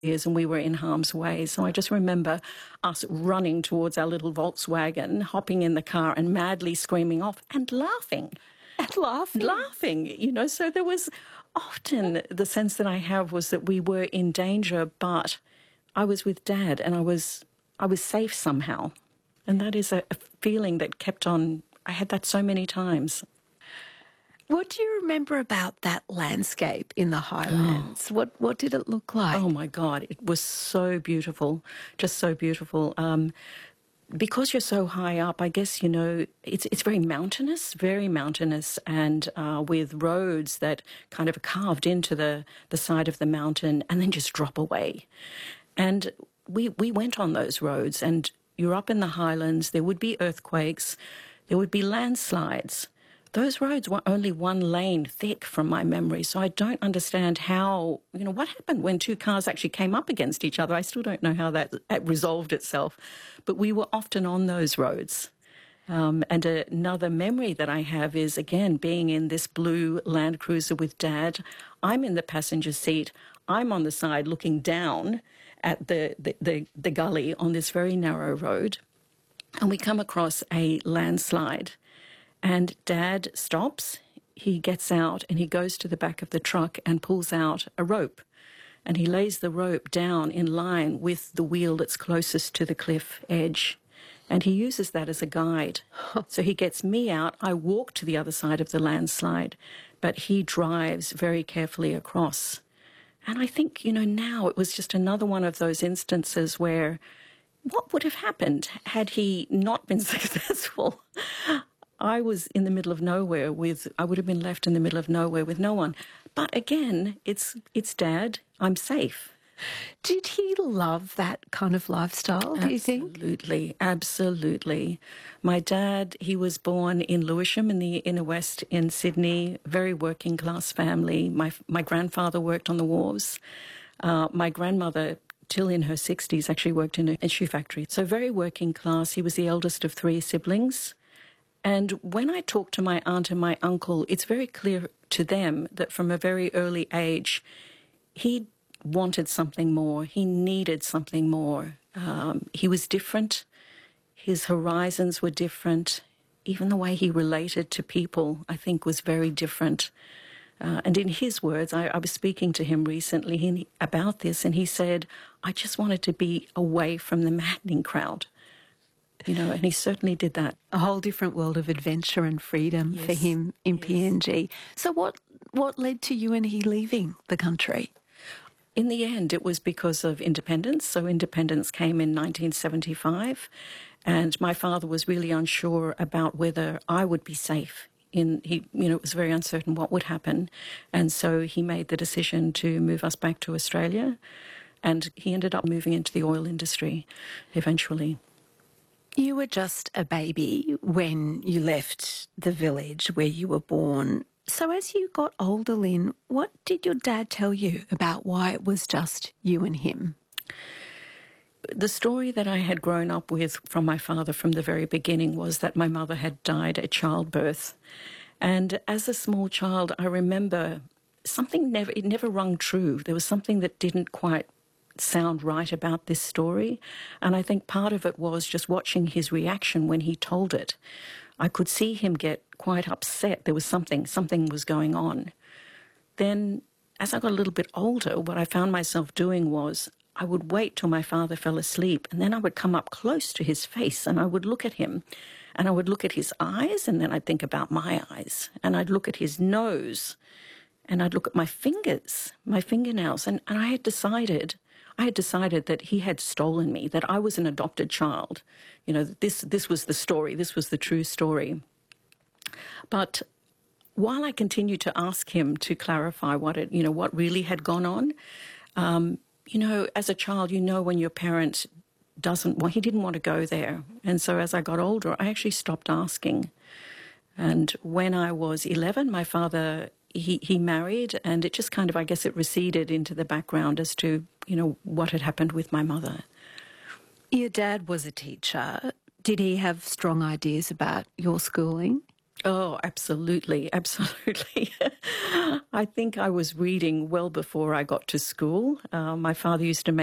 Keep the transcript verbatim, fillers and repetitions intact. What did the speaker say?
years and we were in harm's way. So I just remember us running towards our little Volkswagen, hopping in the car and madly screaming off and laughing. And laughing? Laughing, you know. So there was often the sense that I have was that we were in danger, but I was with Dad and I was I was safe somehow. And that is a, a feeling that kept on. I had that so many times. What do you remember about that landscape in the Highlands? Oh. What what did it look like? Oh, my God, it was so beautiful, just so beautiful. Um, because you're so high up, I guess, you know, it's it's very mountainous, very mountainous, and uh, with roads that kind of are carved into the, the side of the mountain and then just drop away. And we we went on those roads, and you're up in the Highlands, there would be earthquakes, there would be landslides. Those roads were only one lane thick from my memory, so I don't understand how, you know, what happened when two cars actually came up against each other. I still don't know how that, that resolved itself. But we were often on those roads. Um, and uh, another memory that I have is, again, being in this blue Land Cruiser with Dad. I'm in the passenger seat. I'm on the side looking down at the, the, the, the gully on this very narrow road. And we come across a landslide. And Dad stops, he gets out and he goes to the back of the truck and pulls out a rope. And he lays the rope down in line with the wheel that's closest to the cliff edge. And he uses that as a guide. So he gets me out, I walk to the other side of the landslide, but he drives very carefully across. And I think, you know, now it was just another one of those instances where what would have happened had he not been successful? I was in the middle of nowhere with, I would have been left in the middle of nowhere with no one. But again, it's it's Dad, I'm safe. Did he love that kind of lifestyle, do you think? Absolutely, absolutely. My dad, he was born in Lewisham in the inner west in Sydney, very working class family. My my grandfather worked on the wharves. Uh, my grandmother, till in her sixties, actually worked in a, a shoe factory. So very working class. He was the eldest of three siblings. And when I talk to my aunt and my uncle, it's very clear to them that from a very early age, he wanted something more. He needed something more. Um, he was different. His horizons were different. Even the way he related to people, I think, was very different. Uh, and in his words, I, I was speaking to him recently he, about this, and he said, I just wanted to be away from the maddening crowd. You know, and he certainly did that. A whole different world of adventure and freedom yes. for him in yes. P N G. So what what led to you and he leaving the country? In the end, it was because of independence. So independence came in nineteen seventy-five, and my father was really unsure about whether I would be safe. In he, you know, it was very uncertain what would happen, and so he made the decision to move us back to Australia, and he ended up moving into the oil industry eventually. You were just a baby when you left the village where you were born. So as you got older, Lynn, what did your dad tell you about why it was just you and him? The story that I had grown up with from my father from the very beginning was that my mother had died at childbirth. And as a small child, I remember something never, it never rung true. There was something that didn't quite sound right about this story, and I think part of it was just watching his reaction when he told it. I could see him get quite upset. There was something, something was going on. Then, as I got a little bit older, what I found myself doing was I would wait till my father fell asleep, and then I would come up close to his face, and I would look at him, and I would look at his eyes, and then I'd think about my eyes, and I'd look at his nose, and I'd look at my fingers, my fingernails, and, and I had decided I had decided that he had stolen me, that I was an adopted child. You know, this this was the story, this was the true story. But while I continued to ask him to clarify what it, you know, what really had gone on, um, you know, as a child, you know when your parent doesn't want, he didn't want to go there. And so as I got older, I actually stopped asking. And when I was eleven, my father, he, he married, and it just kind of, I guess it receded into the background as to, you know, what had happened with my mother. Your dad was a teacher. Did he have strong ideas about your schooling? Oh, absolutely, absolutely. I think I was reading well before I got to school. Uh, my father used to make